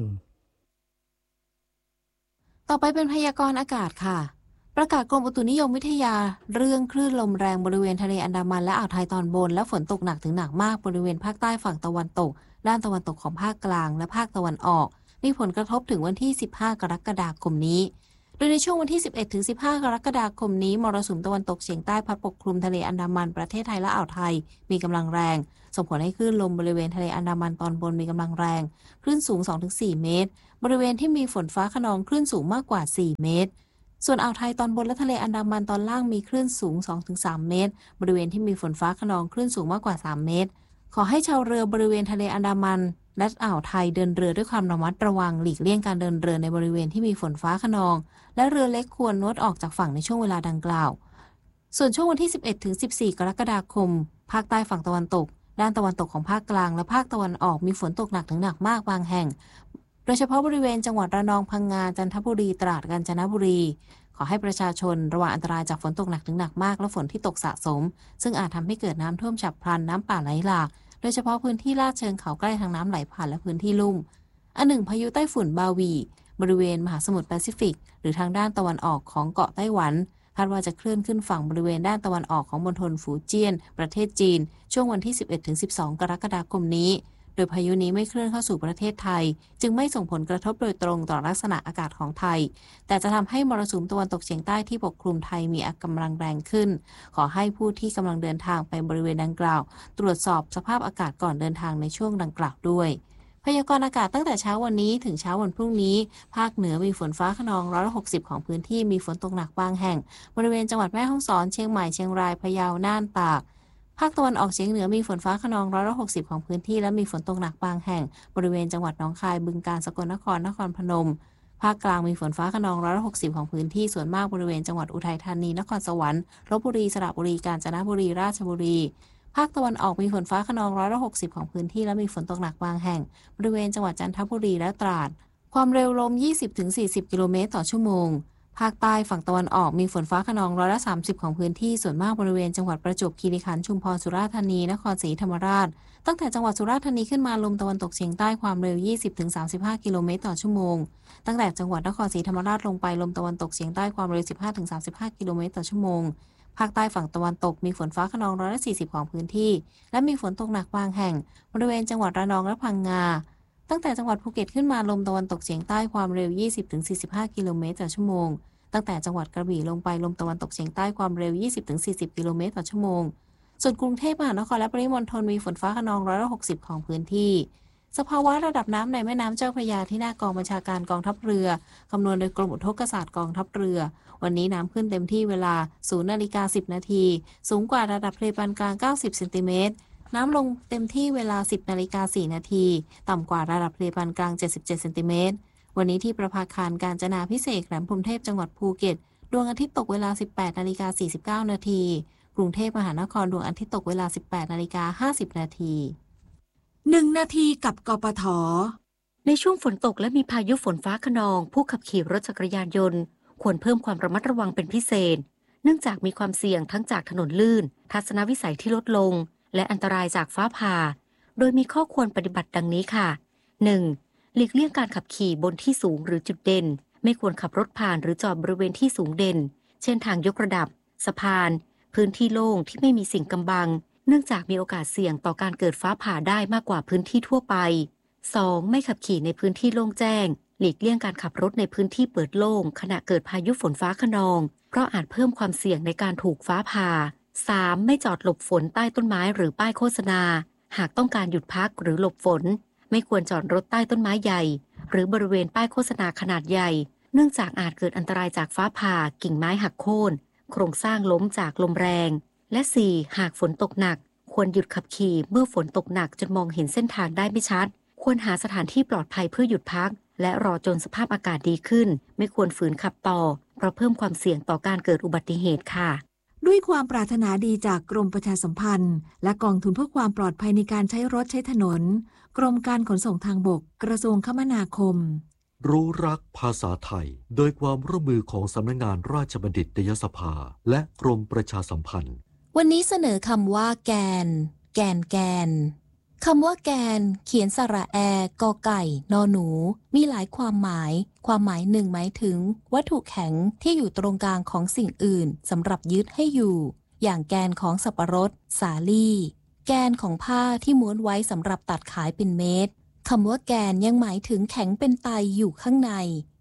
ต่อไปเป็นพยากรณ์อากาศค่ะประกาศกรมอุตุนิยมวิทยาเรื่องคลื่นลมแรงบริเวณทะเลอันดามันและอ่าวไทยตอนบนและฝนตกหนักถึงหนักมากบริเวณภาคใต้ฝั่งตะวันตกด้านตะวันตกของภาคกลางและภาคตะวันออกมีผลกระทบถึงวันที่สิบห้ากรกฎาคมนี้โดยในช่วงวันที่ สิบเอ็ดถึงสิบห้า กรกฎาคมนี้มรสุมตะวันตกเฉียงใต้พัดปกคลุมทะเลอันดามันประเทศไทยและอ่าวไทยมีกำลังแรงส่งผลให้คลื่นลมบริเวณทะเลอันดามันตอนบนมีกำลังแรงคลื่นสูง สองถึงสี่ เมตรบริเวณที่มีฝนฟ้าคะนองคลื่นสูงมากกว่าสี่เมตรส่วนอ่าวไทยตอนบนและทะเลอันดามันตอนล่างมีคลื่นสูง สองถึงสาม เมตรบริเวณที่มีฝนฟ้าคะนองคลื่นสูงมากกว่าสามเมตรขอให้ชาวเรือบริเวณทะเลอันดามันและอ่าวไทยเดินเรือด้วยความระมัดระวังหลีกเลี่ยงการเดินเรือในบริเวณที่มีฝนฟ้าคะนองและเรือเล็กควรงดออกจากฝั่งในช่วงเวลาดังกล่าวส่วนช่วงวันที่ สิบเอ็ดถึงสิบสี่ กรกฎาคมภาคใต้ฝั่งตะวันตกด้านตะวันตกของภาคกลางและภาคตะวันออกมีฝนตกหนักถึงหนักมากบางแห่งโดยเฉพาะบริเวณจังหวัดระนองพังงาจันทบุรีตราดกาญจนบุรีขอให้ประชาชนระวังอันตรายจากฝนตกหนักถึงหนักมากและฝนที่ตกสะสมซึ่งอาจทำให้เกิดน้ำท่วมฉับพลันน้ำป่าไหลหลากโดยเฉพาะพื้นที่ลาดเชิงเขาใกล้ทางน้ำไหลผ่านและพื้นที่ลุ่มอันหนึ่งพายุไต้ฝุ่นบาวีบริเวณมหาสมุทรแปซิฟิกหรือทางด้านตะวันออกของเกาะไต้หวันคาดว่าจะเคลื่อนขึ้นฝั่งบริเวณด้านตะวันออกของมณฑลฝูเจี้ยนประเทศจีนช่วงวันที่ สิบเอ็ดถึงสิบสอง กรกฎาคมนี้โดยพายุนี้ไม่เคลื่อนเข้าสู่ประเทศไทยจึงไม่ส่งผลกระทบโดยตรงต่อลักษณะอากาศของไทยแต่จะทำให้มรสุมตะวันตกเฉียงใต้ที่ปกคลุมไทยมีกำลังแรงขึ้นขอให้ผู้ที่กำลังเดินทางไปบริเวณดังกล่าวตรวจสอบสภาพอากาศก่อนเดินทางในช่วงดังกล่าวด้วยพยากรณ์อากาศตั้งแต่เช้าวันนี้ถึงเช้าวันพรุ่งนี้ภาคเหนือมีฝนฟ้าคะนองร้อยละหกสิบของพื้นที่มีฝนตกหนักบางแห่งบริเวณจังหวัดแม่ฮ่องสอนเชียงใหม่เชียงรายพะเยาน่านตากภาคตะวันออกเฉียงเหนือมีฝนฟ้าคะนองร้อยละหกสิบของพื้นที่และมีฝนตกหนักบางแห่งบริเวณจังหวัดหนองคายบึงกาฬสกลนครนครพนมภาคกลางมีฝนฟ้าคะนองร้อยละหกสิบของพื้นที่ส่วนมากบริเวณจังหวัดอุทัยธานีนครสวรรค์ลพบุรีสระบุรีกาญจนบุรีราชบุรีภาคตะวันออกมีฝนฟ้าคะนองร้อยละหกสิบของพื้นที่และมีฝนตกหนักบางแห่งบริเวณจังหวัดจันทบุรีและตราดความเร็วลม ยี่สิบถึงสี่สิบ กิโลเมตรต่อชั่วโมงภาคใต้ฝั่งตะวันออกมีฝนฟ้าคะนองร้อยละสามสิบของพื้นที่ส่วนมากบริเวณจังหวัดประจวบคีรีขันธ์ชุมพรสุราษฎร์ธานีนครศรีธรรมราชตั้งแต่จังหวัดสุราษฎร์ธานีขึ้นมาลมตะวันตกเฉียงใต้ความเร็ว ยี่สิบถึงสามสิบห้า กิโลเมตรต่อชั่วโมงตั้งแต่จังหวัดนครศรีธรรมราชลงไปลมตะวันตกเฉียงใต้ความเร็ว สิบห้าถึงสามสิบห้า กิโลเมตรต่อชั่วโมงภาคใต้ฝั่งตะวันตกมีฝนฟ้าคะนองร้อยละสี่สิบของพื้นที่และมีฝนตกหนักบางแห่งบริเวณจังหวัดระนองและพังงาตั้งแต่จังหวัดภูเก็ตขึ้นมาลมตะวันตกเฉียงใต้ความเร็ว ยี่สิบถึงสี่สิบห้า กิโลเมตรต่อชั่วโมงตั้งแต่จังหวัดกระบี่ลงไปลมตะวันตกเฉียงใต้ความเร็ว ยี่สิบถึงสี่สิบ กิโลเมตรต่อชั่วโมงส่วนกรุงเทพมหานครและปริมณฑลมีฝนฟ้าคะนองร้อยละหกสิบของพื้นที่สภาวะระดับน้ำในแม่น้ำเจ้าพระยาที่หน้ากองบัญชาการกองทัพเรือคำนวณโดยกรมอุทกศาสตร์กองทัพเรือวันนี้น้ำขึ้นเต็มที่เวลา ศูนย์นาฬิกาสิบนาทีสูงกว่าระดับทะเลปานกลางเก้าสิบเซนติเมตรน้ำลงเต็มที่เวลา สิบนาฬิกาสี่นาทีต่ำกว่าระดับทะเลปานกลางเจ็ดสิบเจ็ดเซนติเมตรวันนี้ที่ประภาคารกาญจนาภิเษกแหลมพรหมเทพจังหวัดภูเก็ตดวงอาทิตย์ตกเวลา สิบแปดนาฬิกาสี่สิบเก้านาทีกรุงเทพมหานครดวงอาทิตย์ตกเวลา สิบแปดนาฬิกาห้าสิบนาทีหนึ่งนาทีกับกปท.ในช่วงฝนตกและมีพายุฝนฟ้าคะนองผู้ขับขี่รถจักรยานยนต์ควรเพิ่มความระมัดระวังเป็นพิเศษเนื่องจากมีความเสี่ยงทั้งจากถนนลื่นทัศนวิสัยที่ลดลงและอันตรายจากฟ้าผ่าโดยมีข้อควรปฏิบัติดังนี้ค่ะ หนึ่ง. หลีกเลี่ยงการขับขี่บนที่สูงหรือจุดเด่นไม่ควรขับรถผ่านหรือจอดบริเวณที่สูงเด่นเช่นทางยกระดับสะพานพื้นที่โล่งที่ไม่มีสิ่งกำบังเนื่องจากมีโอกาสเสี่ยงต่อการเกิดฟ้าผ่าได้มากกว่าพื้นที่ทั่วไป สอง. ไม่ขับขี่ในพื้นที่โล่งแจ้งหลีกเลี่ยงการขับรถในพื้นที่เปิดโล่งขณะเกิดพายุฝนฟ้าคะนองเพราะอาจเพิ่มความเสี่ยงในการถูกฟ้าผ่า สาม. ไม่จอดหลบฝนใต้ต้นไม้หรือป้ายโฆษณาหากต้องการหยุดพักหรือหลบฝนไม่ควรจอดรถใต้ต้นไม้ใหญ่หรือบริเวณป้ายโฆษณาขนาดใหญ่เนื่องจากอาจเกิดอันตรายจากฟ้าผ่ากิ่งไม้หักโค่นโครงสร้างล้มจากลมแรงและ สี่. หากฝนตกหนักควรหยุดขับขี่เมื่อฝนตกหนักจนมองเห็นเส้นทางได้ไม่ชัดควรหาสถานที่ปลอดภัยเพื่อหยุดพักและรอจนสภาพอากาศดีขึ้นไม่ควรฝืนขับต่อเพราะเพิ่มความเสี่ยงต่อการเกิดอุบัติเหตุค่ะด้วยความปรารถนาดีจากกรมประชาสัมพันธ์และกองทุนเพื่อความปลอดภัยในการใช้รถใช้ถนนกรมการขนส่งทางบกกระทรวงคมนาคมรู้รักภาษาไทยโดยความร่วมมือของสำนักงานราชบัณฑิตยสภาและกรมประชาสัมพันธ์วันนี้เสนอคำว่าแกนแกนแกนคำว่าแกนเขียนสระแอกอไก่นอหนูมีหลายความหมายความหมายหนึ่งหมายถึงวัตถุแข็งที่อยู่ตรงกลางของสิ่งอื่นสำหรับยึดให้อยู่อย่างแกนของสับปะรดสาลี่แกนของผ้าที่ม้วนไว้สำหรับตัดขายเป็นเม็ดคำว่าแกนยังหมายถึงแข็งเป็นไตอยู่ข้างใน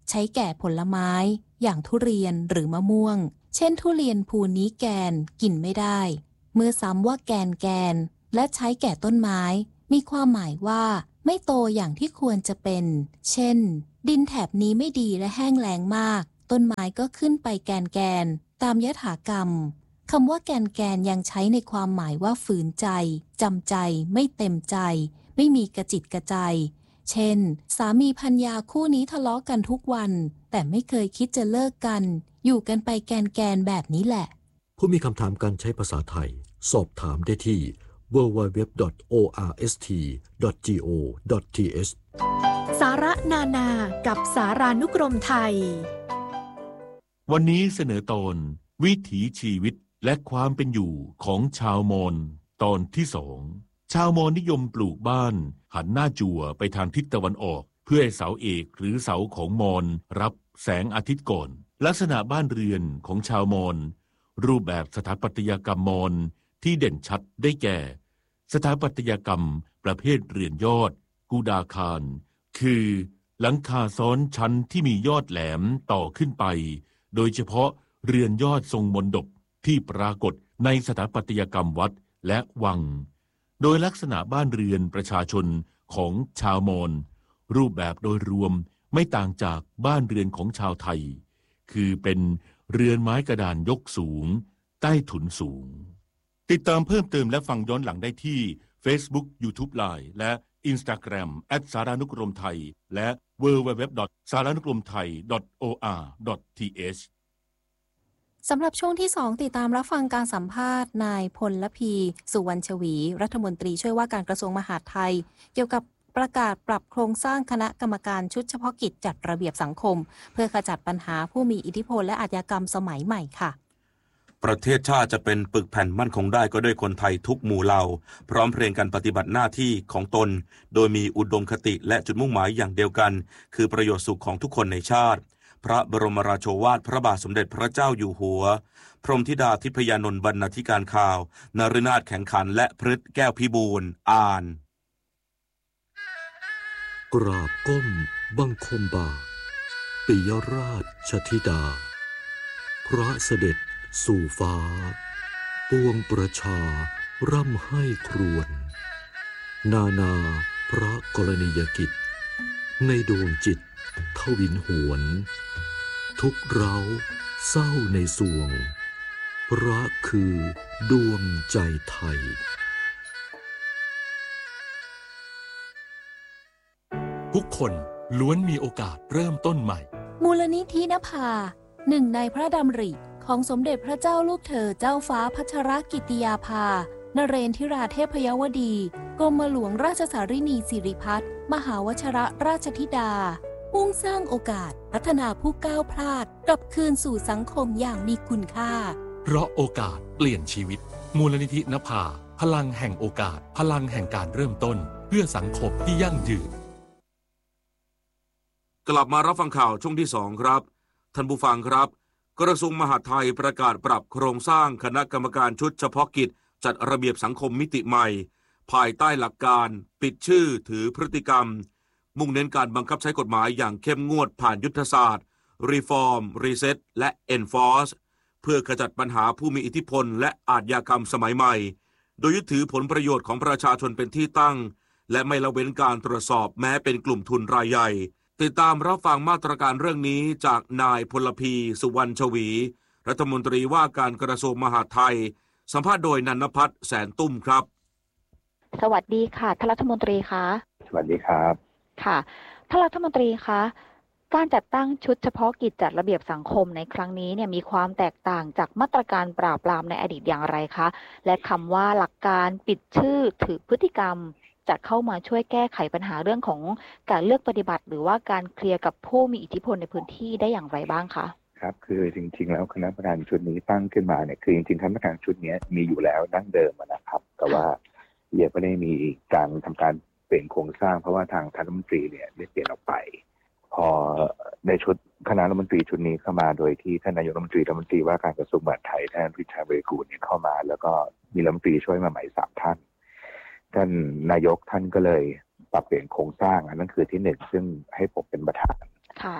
ใช้แก่ผลไม้อย่างทุเรียนหรือมะม่วงเช่นทุเรียนภูนี้แกนกินไม่ได้เมื่อซ้ำว่าแกนแกนและใช้แก่ต้นไม้มีความหมายว่าไม่โตอย่างที่ควรจะเป็นเช่นดินแถบนี้ไม่ดีและแห้งแล้งมากต้นไม้ก็ขึ้นไปแกนแกนตามยถากรรมคำว่าแกนแกนยังใช้ในความหมายว่าฝืนใจจำใจไม่เต็มใจไม่มีกระจิตกระใจเช่นสามีภรรยาคู่นี้ทะเลาะกันทุกวันแต่ไม่เคยคิดจะเลิกกันอยู่กันไปแกนแกนแบบนี้แหละผู้มีคำถามการใช้ภาษาไทยสอบถามได้ที่ ดับเบิลยู ดับเบิลยู ดับเบิลยู ดอท โอ อาร์ เอส ที ดอท จี โอ ดอท ที เอชสาระนานากับสารานุกรมไทยวันนี้เสนอตอนวิถีชีวิตและความเป็นอยู่ของชาวมอญตอนที่สองชาวมอญนิยมปลูกบ้านหันหน้าจั่วไปทางทิศตะวันออกเพื่อให้เสาเอกหรือเสาของมอญรับแสงอาทิตย์ก่อนลักษณะบ้านเรือนของชาวมอญรูปแบบสถาปัตยกรรมมอญที่เด่นชัดได้แก่สถาปัตยกรรมประเภทเรือนยอดกูดาคารคือหลังคาซ้อนชั้นที่มียอดแหลมต่อขึ้นไปโดยเฉพาะเรือนยอดทรงมณฑปที่ปรากฏในสถาปัตยกรรมวัดและวังโดยลักษณะบ้านเรือนประชาชนของชาวมอญรูปแบบโดยรวมไม่ต่างจากบ้านเรือนของชาวไทยคือเป็นเรือนไม้กระดานยกสูงใต้ถุนสูงติดตามเพิ่มเติมและฟังย้อนหลังได้ที่ Facebook YouTube Line และ Instagram แอท สารานุกรมไทยและ ดับเบิลยู ดับเบิลยู ดับเบิลยู ดอท สารานุกรมไทย ดอท โอ อาร์ ดอท ที เอชสำหรับช่วงที่สองติดตามรับฟังการสัมภาษณ์นายพลพีสุวรรณชวีรัฐมนตรีช่วยว่าการกระทรวงมหาดไทยเกี่ยวกับประกาศปรับโครงสร้างคณะกรรมการชุดเฉพาะกิจจัดระเบียบสังคมเพื่อขจัดปัญหาผู้มีอิทธิพลและอาชญากรรมสมัยใหม่ค่ะประเทศชาติจะเป็นปึกแผ่นมั่นคงได้ก็ด้วยคนไทยทุกหมู่เหล่าพร้อมเพรียงกันปฏิบัติหน้าที่ของตนโดยมีอุดมคติและจุดมุ่งหมายอย่างเดียวกันคือประโยชน์สุขของทุกคนในชาติพระบรมราโชวาทพระบาทสมเด็จพระเจ้าอยู่หัวพรหมธิดาทิพยานนท์บรรณาธิการข่าวนฤนาถแข็งขันและพฤทธิ์แก้วพิบูลอ่านกราบก้มบังคมบาทปิยราชธิดาพระเสด็จสู่ฟ้าปวงประชาร่ำให้ครวญนานาพระกรณียกิจในดวงจิตทวินหวนทุกเร้าเศร้าในสวงพระคือดวงใจไทยทุกคนล้วนมีโอกาสเริ่มต้นใหม่มูลนิธินภาหนึ่งในพระดำริของสมเด็จพระเจ้าลูกเธอเจ้าฟ้าพัชรกิติยาภานเรนทิราเทพยวดีกรมหลวงราชสารินีสิริพัฒน์มหาวชรราชธิดามุ่งสร้างโอกาสพัฒนาผู้ก้าวพลาดกลับคืนสู่สังคมอย่างมีคุณค่าเพราะโอกาสเปลี่ยนชีวิตมูลนิธินภาพลังแห่งโอกาสพลังแห่งการเริ่มต้นเพื่อสังคมที่ยั่งยืนกลับมารับฟังข่าวช่วงที่สองครับท่านผู้ฟังครับกระทรวงมหาดไทยประกาศปรับโครงสร้างคณะกรรมการชุดเฉพาะกิจจัดระเบียบสังคมมิติใหม่ภายใต้หลักการปิดชื่อถือพฤติกรรมมุ่งเน้นการบังคับใช้กฎหมายอย่างเข้มงวดผ่านยุทธศาสตร์ Reform Reset และ Enforce เพื่อขจัดปัญหาผู้มีอิทธิพลและอาชญากรรมสมัยใหม่โดยยึดถือผลประโยชน์ของประชาชนเป็นที่ตั้งและไม่ละเว้นการตรวจสอบแม้เป็นกลุ่มทุนรายใหญ่ติดตามรับฟังมาตรการเรื่องนี้จากนายพลพีสุวรรณชวีรัฐมนตรีว่าการกระทรวงมหาดไทยสัมภาษณ์โดยนันทพัฒน์แสนตุ้มครับสวัสดีค่ะท่านรัฐมนตรีคะสวัสดีครับค่ะท่านรัฐมนตรีคะการจัดตั้งชุดเฉพาะกิจจัดระเบียบสังคมในครั้งนี้เนี่ยมีความแตกต่างจากมาตรการปราบปรามในอดีตอย่างไรคะและคำว่าหลักการปิดชื่อถือพฤติกรรมจะเข้ามาช่วยแก้ไขปัญหาเรื่องของการเลือกปฏิบัติหรือว่าการเคลียร์กับผู้มีอิทธิพลในพื้นที่ได้อย่างไรบ้างคะครับคือจริงๆแล้วคณะกรรมการชุดนี้ตั้งขึ้นมาเนี่ยคือจริงๆคณะกรรมการชุดนี้มีอยู่แล้วดั้งเดิมนะครับแต่ว่ายังไม่ได้มีการทำการเปลี่ยนโครงสร้างเพราะว่าทางท่านรัฐมนตรีเนี่ยได้เปลี่ยนออกไปพอในชุดคณะรัฐมนตรีชุดนี้เข้ามาโดยที่ท่านนายกรัฐมนตรีรัฐมนตรีว่าการกระทรวงมหาดไทยท่านพิชัยเวกูลเนี่ยเข้ามาแล้วก็มีรัฐมนตรีช่วยมาใหม่สามท่านท่านนายกท่านก็เลยปรับเปลี่ยนโครงสร้างอันนั้นคือที่หนึ่งซึ่งให้ผมเป็นประธาน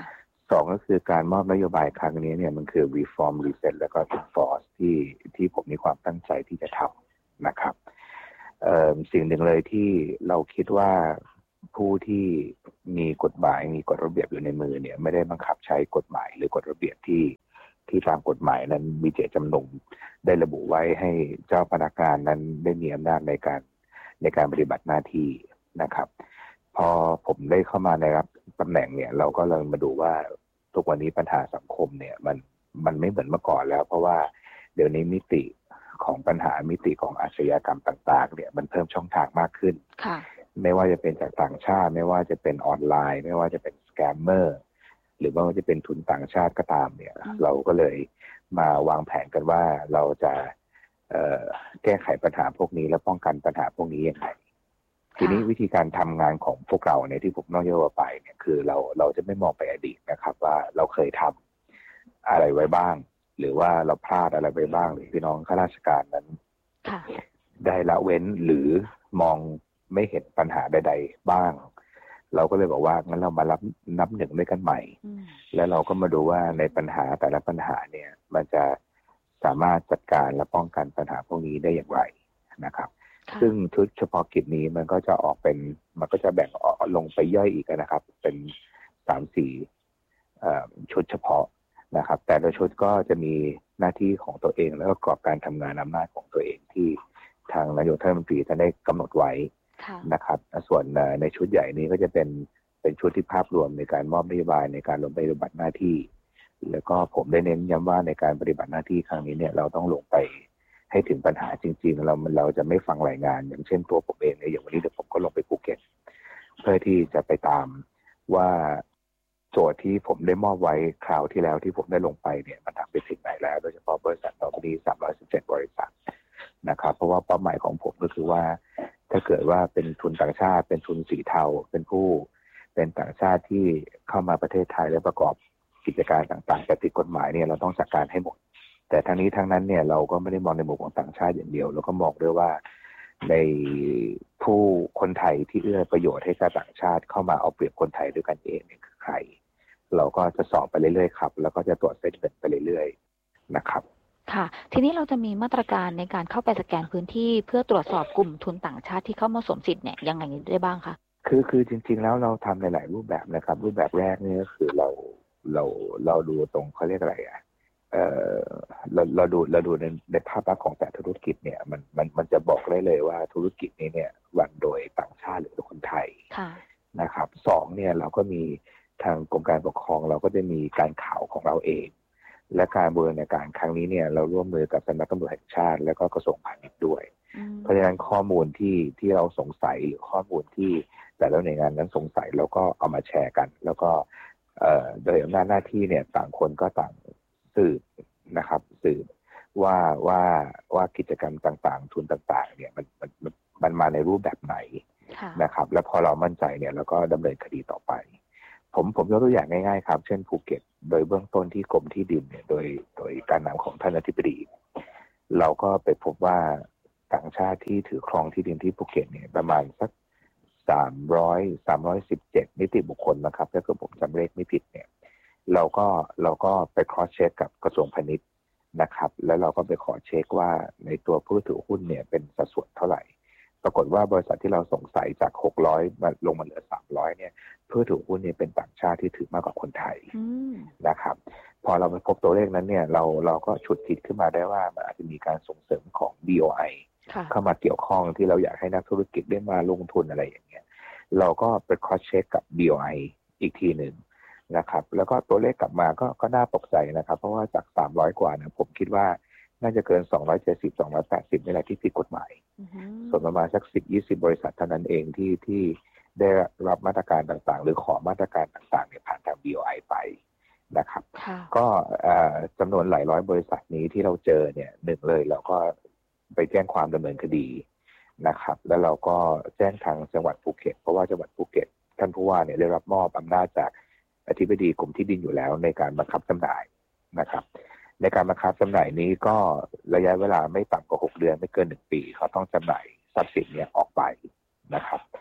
สองก็คือการมอบนโยบายครั้งนี้เนี่ยมันคือ reform reset แล้วก็ enforce ที่ที่ผมมีความตั้งใจที่จะทำนะครับสิ่งหนึ่งเลยที่เราคิดว่าผู้ที่มีกฎหมายมีกฎระเบียบอยู่ในมือเนี่ยไม่ได้บังคับใช้กฎหมายหรือกฎระเบียบที่ที่ตามกฎหมายนั้นมีเจตจำนงได้ระบุไว้ให้เจ้าพนักงานนั้นได้มีอำนาจในการในการปฏิบัติหน้าที่นะครับพอผมได้เข้ามาในรับตำแหน่งเนี่ยเราก็เลยมาดูว่าทุกวันนี้ปัญหาสังคมเนี่ยมันมันไม่เหมือนเมื่อก่อนแล้วเพราะว่าเดี๋ยวนี้มิติของปัญหามิติของอาชญากรรมต่างๆเนี่ยมันเพิ่มช่องทางมากขึ้นไม่ว่าจะเป็นจากต่างชาติไม่ว่าจะเป็นออนไลน์ไม่ว่าจะเป็นสแกมเมอร์หรือว่าจะเป็นทุนต่างชาติก็ตามเนี่ยเราก็เลยมาวางแผนกันว่าเราจะเอ่อแก้ไขปัญหาพวกนี้และป้องกันปัญหาพวกนี้ยังไงทีนี้วิธีการทำงานของพวกเราเนี่ยที่ผมนอกโยบายไปเนี่ยคือเราเราจะไม่มองไปอดีตนะครับว่าเราเคยทำอะไรไว้บ้างหรือว่าเราพลาดอะไรไปบ้างหรือพี่น้องข้าราชการนั้นได้ละเว้นหรือมองไม่เห็นปัญหาใดๆบ้างเราก็เลยบอกว่างั้นเรามารับนับหนึ่งด้วยกันใหม่แล้วเราก็มาดูว่าในปัญหาแต่ละปัญหาเนี่ยมันจะสามารถจัดการและป้องกันปัญหาพวกนี้ได้อย่างไรนะครับซึ่งชุดเฉพาะกิจนี้มันก็จะออกเป็นมันก็จะแบ่งออกลงไปย่อยอีกนะครับเป็นสามสี่ชุดเฉพาะนะครับแต่ละชุดก็จะมีหน้าที่ของตัวเองแล้วก็กรอบการทำงานอำนาจของตัวเองที่ทางนายกรัฐมนตรีท่านได้กำหนดไว้นะครับส่วนในชุดใหญ่นี้ก็จะเป็นเป็นชุดที่ภาพรวมในการมอบนโยบายในการลงไปปฏิบัติหน้าที่แล้วก็ผมได้เน้นย้ำว่าในการปฏิบัติหน้าที่ครั้งนี้เนี่ยเราต้องลงไปให้ถึงปัญหาจริงๆเราเราจะไม่ฟังรายงานอย่างเช่นตัวผมเองเนี่ยอย่างวันนี้เดี๋ยวผมก็ลงไปภูเก็ตเพื่อที่จะไปตามว่าโจทย์ที่ผมได้มอบไว้คราวที่แล้วที่ผมได้ลงไปเนี่ยมันทำไปถึงไหนแล้วโดยเฉพาะบริษัทเรามีสามร้อยสิบเจ็ดบริษัทนะครับเพราะว่าเป้าหมายของผมก็คือว่าถ้าเกิดว่าเป็นทุนต่างชาติเป็นทุนสีเทาเป็นผู้เป็นต่างชาติที่เข้ามาประเทศไทยและประกอบกิจการต่างๆแต่ผิดกฎหมายเนี่ยเราต้องจัดการให้หมดแต่ทั้งนี้ทั้งนั้นเนี่ยเราก็ไม่ได้มองในมุมของต่างชาติอย่างเดียวเราก็มองด้วยว่าในผู้คนไทยที่เอื้อประโยชน์ให้กับต่างชาติเข้ามาเอาเปรียบคนไทยด้วยกันเองเนี่ยคือใครเราก็จะสอบไปเรื่อยๆครับแล้วก็จะตรวจเส้นเงินไปเรื่อยๆนะครับค่ะทีนี้เราจะมีมาตรการในการเข้าไปสแกนพื้นที่เพื่อตรวจสอบกลุ่มทุนต่างชาติที่เข้ามาสวมสิทธิ์เนี่ยยังไงได้บ้างคะคือคือจริงๆแล้วเราทำในหลายรูปแบบนะครับรูปแบบแรกนี่ก็คือเราเราเราดูตรงเขาเรียกอะไรอ่ะเออเราเราดูเราดูในในภาพลักษณ์ของแต่ธุรกิจเนี่ยมันมันมันจะบอกได้เลยว่าธุรกิจนี้เนี่ยรันโดยต่างชาติหรือคนไทยนะครับสองเนี่ยเราก็มีทางกรมการปกครองเราก็จะมีการข่าวของเราเองและการบูรณาการครั้งนี้เนี่ยเราร่วมมือกับสำนักตำรวจแห่งชาติและก็กระทรวงพาณิชย์ด้วยเพราะฉะนั้นข้อมูลที่ที่เราสงสัยหรือข้อมูลที่แต่ละหน่วยงานนั้นสงสัยเราก็เอามาแชร์กันแล้วก็โดยอำนาจหน้าที่เนี่ยต่างคนก็ต่างสืบนะครับสืบว่าว่าว่ากิจกรรมต่างๆทุนต่างๆเนี่ยมันมันมันมาในรูปแบบไหนนะครับและพอเรามั่นใจเนี่ยเราก็ดำเนินคดีต่อไปผมผมยกตัวอย่างง่ายๆครับเช่นภูเก็ตโดยเบื้องต้นที่กรมที่ดินเนี่ยโดยโดยการนำของท่านอธิบดีเราก็ไปพบว่าต่างชาติที่ถือครองที่ดินที่ภูเก็ตเนี่ยประมาณสักสามร้อยสามร้อยสิบเจ็ดนิติบุคคลนะครับถ้าเกิดผมจำเลขไม่ผิดเนี่ยเราก็เราก็ไปครอสเช็คกับกระทรวงพาณิชย์นะครับแล้วเราก็ไปขอเช็คว่าในตัวผู้ถือหุ้นเนี่ยเป็นสัดส่วนเท่าไหร่ปรากฏว่าบริษัทที่เราสงสัยจากหกร้อยมาลงมาเหลือสามร้อยเนี่ยผู้ถือหุ้นเนี่ยเป็นต่างชาติที่ถือมากกว่าคนไทยนะครับพอเราไปพบตัวเลขนั้นเนี่ยเราเราก็ฉุดคิดขึ้นมาได้ว่ามันอาจจะมีการส่งเสริมของ บี โอ ไอ เข้ามาเกี่ยวข้องที่เราอยากให้นักธุรกิจได้มาลงทุนอะไรอย่างเงี้ยเราก็ไปครอสเช็คกับ บี โอ ไอ อีกทีหนึ่งนะครับแล้วก็ตัวเลขกลับมาก็ก็น่าตกใจนะครับเพราะว่าจากสามร้อยกว่านะผมคิดว่าน่าจะเกินสองร้อยเจ็ดสิบ สองร้อยแปดสิบนี่แหละที่ผิดกฎหมาย uh-huh. ส่วนประมาณสัก สิบ ยี่สิบ บริษัทเท่านั้นเองที่ที่ได้รับมาตรการต่างๆหรือขอมาตรการต่างๆเนี่ยผ่านทาง บี โอ ไอ ไปนะครับ uh-huh. ก็จำนวนหลายร้อยบริษัทนี้ที่เราเจอเนี่ยหนึ่งเลยเราก็ไปแจ้งความดำเนินคดีนะครับแล้วเราก็แจ้งทางจังหวัดภูเก็ตเพราะว่าจังหวัดภูเก็ตท่านผู้ว่าเนี่ยได้รับมอบอำนาจจากอธิบดีกรมที่ดินอยู่แล้วในการบังคับจำหน่ายนะครับในการบังคับจำหน่ายนี้ก็ระยะเวลาไม่ต่ำกว่าหกเดือนไม่เกินหนึ่งปีเขาต้องจำหน่ายทรัพย์สินเนี่ยออกไปนะครับ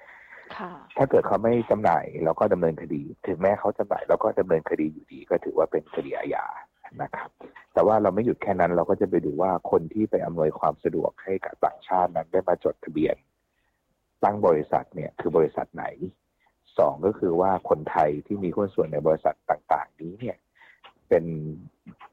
ถ้าเกิดเขาไม่จำหน่ายเราก็ดำเนินคดีถึงแม้เขาจำหน่ายเราก็ดำเนินคดีอยู่ดีก็ถือว่าเป็นคดีอาญานะครับแต่ว่าเราไม่หยุดแค่นั้นเราก็จะไปดูว่าคนที่ไปอำนวยความสะดวกให้กับต่างชาตินั้นได้มาจดทะเบียนตั้งบริษัทเนี่ยคือบริษัทไหนสองก็คือว่าคนไทยที่มีหุ้นส่วนในบริษัทต่างๆนี้เนี่ยเป็น